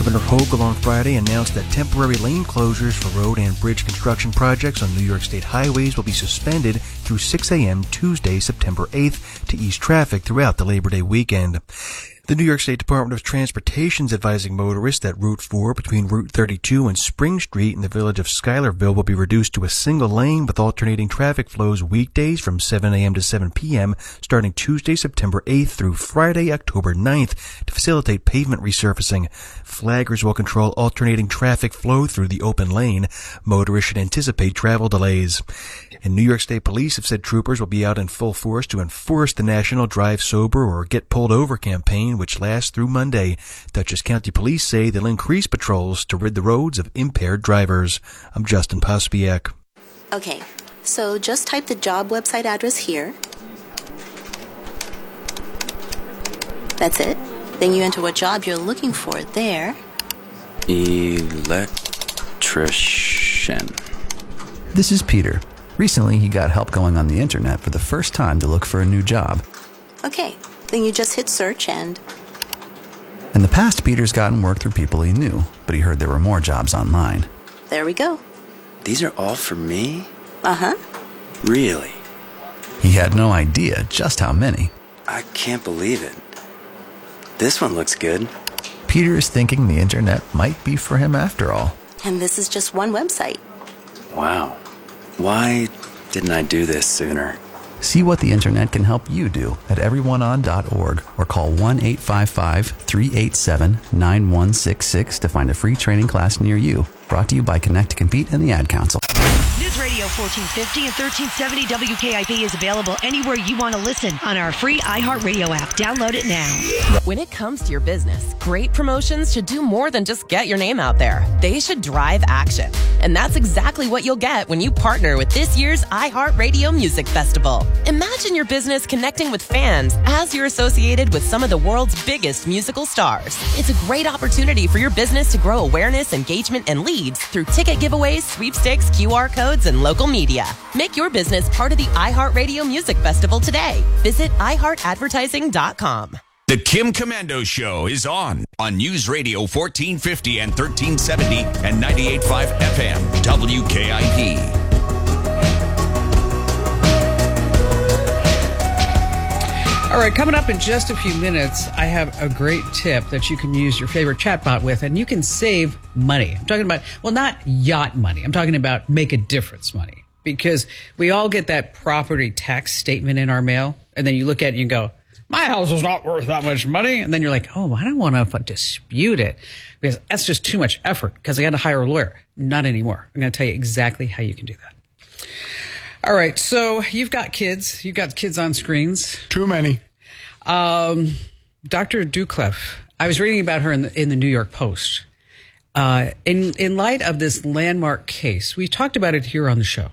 Governor Hochul on Friday announced that temporary lane closures for road and bridge construction projects on New York State highways will be suspended through 6 a.m. Tuesday, September 8th to ease traffic throughout the Labor Day weekend. The New York State Department of Transportation is advising motorists that Route 4 between Route 32 and Spring Street in the village of Schuylerville will be reduced to a single lane with alternating traffic flows weekdays from 7 a.m. to 7 p.m. starting Tuesday, September 8th through Friday, October 9th to facilitate pavement resurfacing. Flaggers will control alternating traffic flow through the open lane. Motorists should anticipate travel delays. And New York State Police have said troopers will be out in full force to enforce the National Drive Sober or Get Pulled Over campaign, which lasts through Monday. Dutchess County Police say they'll increase patrols to rid the roads of impaired drivers. I'm Justin Pospiak. Okay, so just type the job website address here. That's it. Then you enter what job you're looking for there. Electrician. This is Peter. Recently, he got help going on the internet for the first time to look for a new job. Okay, then you just hit search and... In the past, Peter's gotten work through people he knew, but he heard there were more jobs online. There we go. These are all for me? Uh-huh. Really? He had no idea just how many. I can't believe it. This one looks good. Peter is thinking the internet might be for him after all. And this is just one website. Wow. Why didn't I do this sooner? See what the internet can help you do at everyoneon.org or call 1-855-387-9166 to find a free training class near you. Brought to you by Connect to Compete and the Ad Council. News Radio 1450 and 1370 WKIP is available anywhere you want to listen on our free iHeartRadio app. Download it now. When it comes to your business, great promotions should do more than just get your name out there. They should drive action. And that's exactly what you'll get when you partner with this year's iHeartRadio Music Festival. Imagine your business connecting with fans as you're associated with some of the world's biggest musical stars. It's a great opportunity for your business to grow awareness, engagement, and leads through ticket giveaways, sweepstakes, QR codes, and local media. Make your business part of the iHeartRadio Music Festival today. Visit iHeartAdvertising.com. The Kim Komando Show is on News Radio 1450 and 1370 and 98.5 FM WKIP. All right, coming up in just a few minutes, I have a great tip that you can use your favorite chatbot with, and you can save money. I'm talking about, well, not yacht money. I'm talking about make a difference money, because we all get that property tax statement in our mail, and then you look at it and you go, my house is not worth that much money. And then you're like, oh, I don't want to dispute it because that's just too much effort because I got to hire a lawyer. Not anymore. I'm going to tell you exactly how you can do that. All right. So you've got kids. You've got kids on screens. Too many. Dr. Doucleff, I was reading about her in the New York Post. In light of this landmark case, we talked about it here on the show,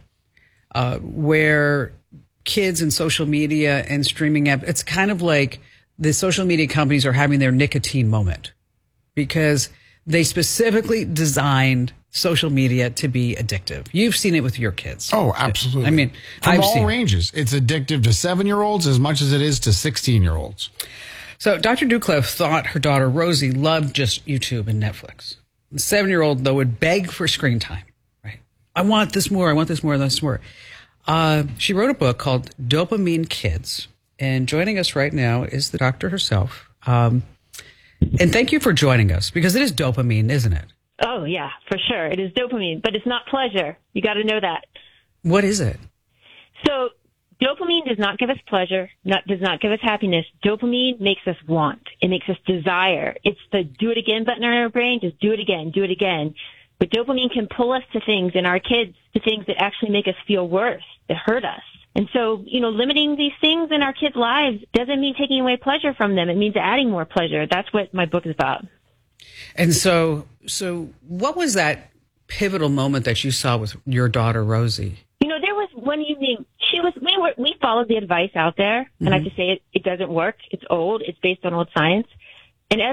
where kids and social media and streaming app, it's kind of like the social media companies are having their nicotine moment because they specifically designed social media to be addictive. You've seen it with your kids. Oh, absolutely. I mean, from all ranges. It's addictive to 7-year-olds as much as it is to 16-year-olds. So Dr. Doucleff thought her daughter Rosie loved just YouTube and Netflix. The 7-year-old, though, would beg for screen time. Right? I want this more. I want this more. This more. She wrote a book called Dopamine Kids. And joining us right now is the doctor herself. And thank you for joining us, because it is dopamine, isn't it? Oh, yeah, for sure. It is dopamine, but it's not pleasure. You got to know that. What is it? So dopamine does not give us pleasure, does not give us happiness. Dopamine makes us want. It makes us desire. It's the do it again button in our brain. Just do it again, do it again. But dopamine can pull us to things in our kids, to things that actually make us feel worse, that hurt us. And so, limiting these things in our kids' lives doesn't mean taking away pleasure from them. It means adding more pleasure. That's what my book is about. And so what was that pivotal moment that you saw with your daughter, Rosie? There was one evening, we followed the advice out there, and I have to say it doesn't work. It's old. It's based on old science.